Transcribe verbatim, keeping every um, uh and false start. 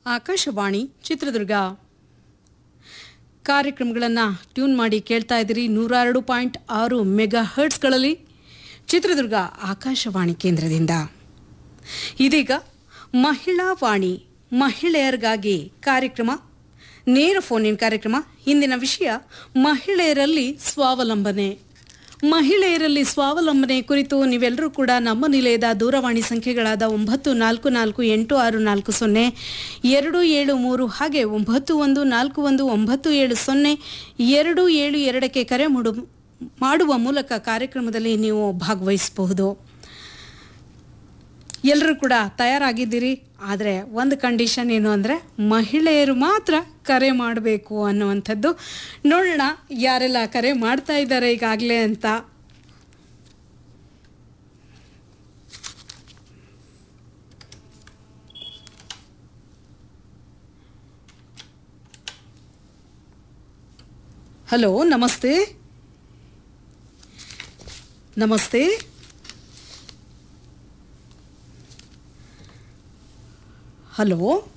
ಆಕಾಶವಾಣಿ ಚಿತ್ರದುರ್ಗ ಕಾರ್ಯಕ್ರಮಗಳನ್ನು ಟ್ಯೂನ್ ಮಾಡಿ ಕೇಳ್ತಾ ಇದ್ದೀರಿ ನೂರ ಎರಡು ಪಾಯಿಂಟ್ ಆರು ಮೆಗಾ ಹರ್ಟ್ಸ್ಗಳಲ್ಲಿ ಚಿತ್ರದುರ್ಗ ಆಕಾಶವಾಣಿ ಕೇಂದ್ರದಿಂದ. ಇದೀಗ ಮಹಿಳಾ ವಾಣಿ ಮಹಿಳೆಯರಿಗಾಗಿ ಕಾರ್ಯಕ್ರಮ, ನೇರ ಫೋನ್ ಇನ್ ಕಾರ್ಯಕ್ರಮ. ಇಂದಿನ ವಿಷಯ ಮಹಿಳೆಯರಲ್ಲಿ ಸ್ವಾವಲಂಬನೆ. ಮಹಿಳೆಯರಲ್ಲಿ ಸ್ವಾವಲಂಬನೆ ಕುರಿತು ನೀವೆಲ್ಲರೂ ಕೂಡ ನಮ್ಮ ನಿಲಯದ ದೂರವಾಣಿ ಸಂಖ್ಯೆಗಳಾದ ಒಂಬತ್ತು ನಾಲ್ಕು ನಾಲ್ಕು ಎಂಟು ಆರು ನಾಲ್ಕು ಸೊನ್ನೆ ಎರಡು ಏಳು ಮೂರು ಹಾಗೆ ಒಂಬತ್ತು ಒಂದು ನಾಲ್ಕು ಒಂದು ಒಂಬತ್ತು ಏಳು ಸೊನ್ನೆ ಎರಡು ಏಳು ಎರಡಕ್ಕೆ ಕರೆ ಮಾಡು ಮಾಡುವ ಮೂಲಕ ಕಾರ್ಯಕ್ರಮದಲ್ಲಿ ನೀವು ಭಾಗವಹಿಸಬಹುದು. ಎಲ್ಲರೂ ಕೂಡ ತಯಾರಾಗಿದ್ದೀರಿ. ಆದರೆ ಒಂದು ಕಂಡೀಷನ್ ಏನು ಅಂದರೆ ಮಹಿಳೆಯರು ಮಾತ್ರ ಕರೆ ಮಾಡಬೇಕು ಅನ್ನುವಂಥದ್ದು. ನೋಡೋಣ ಯಾರೆಲ್ಲ ಕರೆ ಮಾಡ್ತಾ ಇದ್ದಾರೆ ಈಗಾಗಲೇ ಅಂತ. ಹಲೋ, ನಮಸ್ತೆ ನಮಸ್ತೆ ಹಲೋ